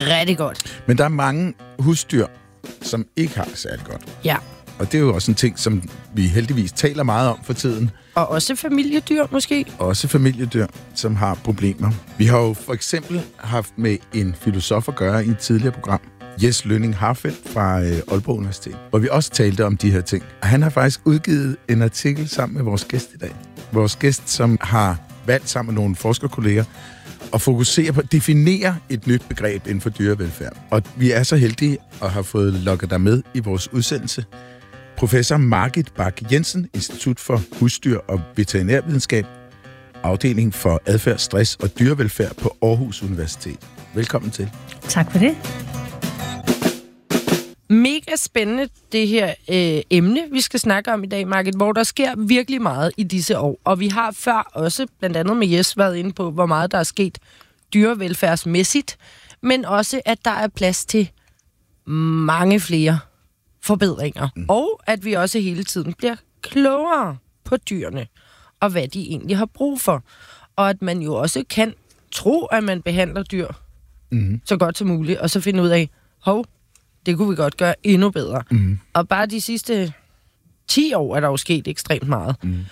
rigtig godt. Men der er mange husdyr, som ikke har det særlig godt. Ja. Og det er jo også en ting, som vi heldigvis taler meget om for tiden. Og også familiedyr måske. Også familiedyr, som har problemer. Vi har jo for eksempel haft med en filosof at gøre i et tidligere program, Jes Lønning Harfeldt fra Aalborg Universitet, hvor vi også talte om de her ting. Og han har faktisk udgivet en artikel sammen med vores gæst i dag. Vores gæst, som har valgt sammen med nogle forskerkolleger at fokusere på at definere et nyt begreb inden for dyrevelfærd. Og vi er så heldige at have fået lukket dig med i vores udsendelse. Professor Margit Bak Jensen, Institut for Husdyr og Veterinærvidenskab, afdeling for adfærd, stress og dyrevelfærd på Aarhus Universitet. Velkommen til. Tak for det. Mega spændende det her emne, vi skal snakke om i dag, Margit, hvor der sker virkelig meget i disse år. Og vi har før også, blandt andet med Jes, været inde på, hvor meget der er sket dyrevelfærdsmæssigt, men også, at der er plads til mange flere forbedringer. Og at vi også hele tiden bliver klogere på dyrene, og hvad de egentlig har brug for. Og at man jo også kan tro, at man behandler dyr så godt som muligt, og så finde ud af, det kunne vi godt gøre endnu bedre. Og bare de sidste 10 år er der jo sket ekstremt meget.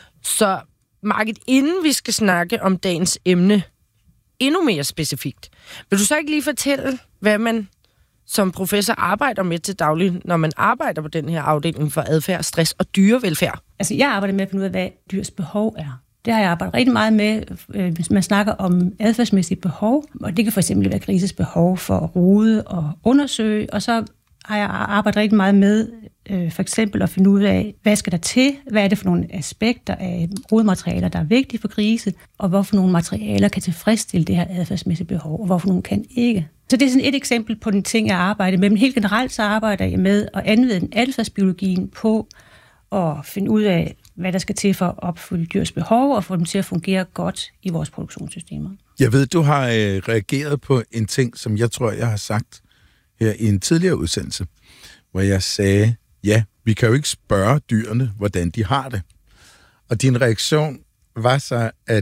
Så Margit, inden vi skal snakke om dagens emne endnu mere specifikt, vil du så ikke lige fortælle, hvad man som professor arbejder med til daglig, når man arbejder på den her afdeling for adfærd, stress og dyrevelfærd? Altså, jeg arbejder med at finde ud af, hvad dyrs behov er. Det har jeg arbejdet rigtig meget med, hvis man snakker om adfærdsmæssige behov, og det kan for eksempel være grises behov for at rode og undersøge, og så har jeg arbejdet rigtig meget med for eksempel at finde ud af, hvad skal der til, hvad er det for nogle aspekter af rodematerialer, der er vigtige for grise, og hvorfor nogle materialer kan tilfredsstille det her adfærdsmæssige behov, og hvorfor nogle kan ikke. Så det er sådan et eksempel på den ting, jeg arbejder med, men helt generelt så arbejder jeg med at anvende adfærdsbiologien på at finde ud af, hvad der skal til for at opfylde dyrs behov og få dem til at fungere godt i vores produktionssystemer. Jeg ved, du har reageret på en ting, som jeg tror, jeg har sagt her i en tidligere udsendelse, hvor jeg sagde, ja, vi kan jo ikke spørge dyrene, hvordan de har det. Og din reaktion var så, at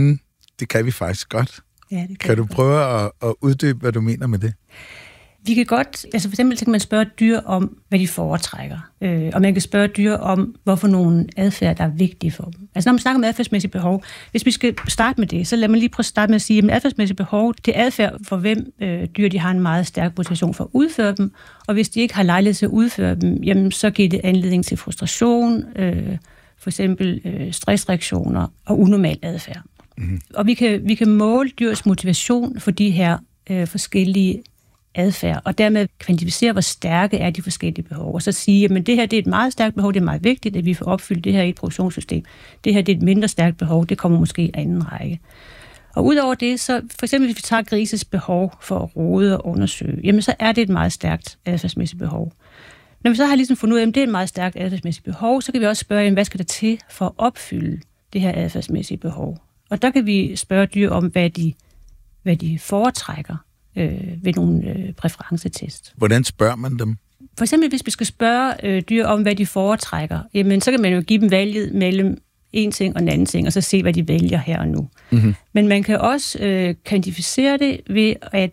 det kan vi faktisk godt. Ja, det kan du prøve at uddybe, hvad du mener med det? Vi kan godt, altså for eksempel kan man spørge dyr om, hvad de foretrækker. Og man kan spørge dyr om, hvorfor nogle adfærd, der er vigtige for dem. Altså når man snakker om adfærdsmæssige behov, hvis vi skal starte med det, så lad mig lige prøve at starte med at sige, at adfærdsmæssige behov, det er adfærd for hvem dyr, de har en meget stærk motivation for at udføre dem, og hvis de ikke har lejlighed til at udføre dem, jamen så giver det anledning til frustration, for eksempel stressreaktioner og unormal adfærd. Og vi kan måle dyrs motivation for de her forskellige adfærd, og dermed kvantificere, hvor stærke er de forskellige behov, og så sige, at det her det er et meget stærkt behov, det er meget vigtigt, at vi får opfyldt det her i et produktionssystem. Det her det er et mindre stærkt behov, det kommer måske i anden række. Og udover det, så for eksempel hvis vi tager grises behov for at rode og undersøge, jamen så er det et meget stærkt adfærdsmæssigt behov. Når vi så har ligesom fundet ud af, at det er et meget stærkt adfærdsmæssigt behov, så kan vi også spørge, hvad skal der til for at opfylde det her adfærdsmæssige behov? Og der kan vi spørge dyr om, hvad de foretrækker ved nogle præferencetest. Hvordan spørger man dem? For eksempel, hvis vi skal spørge dyr om, hvad de foretrækker, jamen, så kan man jo give dem valget mellem en ting og en anden ting, og så se, hvad de vælger her og nu. Men man kan også kvantificere det ved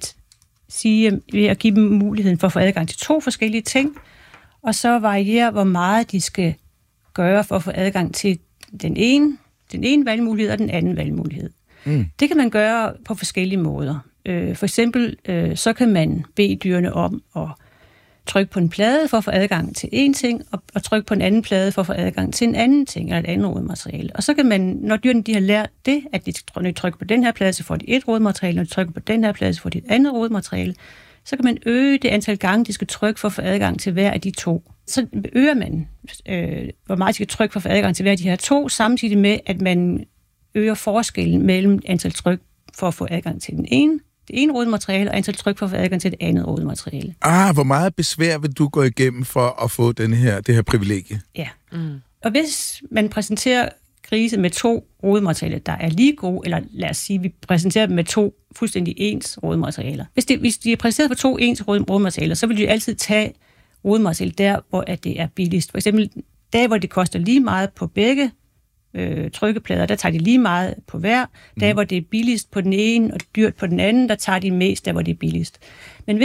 at give dem muligheden for at få adgang til 2 forskellige ting, og så variere, hvor meget de skal gøre for at få adgang til den ene valgmulighed og den anden valgmulighed. Det kan man gøre på forskellige måder. For eksempel, så kan man bede dyrene om at trykke på en plade for at få adgang til en ting, og trykke på en anden plade for at få adgang til en anden ting, eller et andet rodemateriale. Og så kan man, når dyrene de har lært det, at når de trykker på den her plade, så får de et rodemateriale, når de trykker på den her plade, så får de et andet rodemateriale, så kan man øge det antal gange, de skal trykke for at få adgang til hver af de 2. Så øger man, hvor meget de skal trykke for at få adgang til hver af de her 2, samtidig med, at man øger forskellen mellem antal tryk for at få adgang til det ene rodemateriale, og antal tryk for at få adgang til det andet rodemateriale. Hvor meget besvær vil du gå igennem for at få det her privilegie? Ja. Og hvis man præsenterer grise med 2 rodematerialer, der er lige gode, eller lad os sige, vi præsenterer dem med 2 fuldstændig ens rodematerialer. Hvis de er præsenteret for 2 ens rodematerialer, så vil de altid tage rodemateriale der, hvor det er billigst. For eksempel, der hvor det koster lige meget på begge trykkeplader, der tager de lige meget på hver. Der hvor det er billigst på den ene og dyrt på den anden, der tager de mest der hvor det er billigst. Men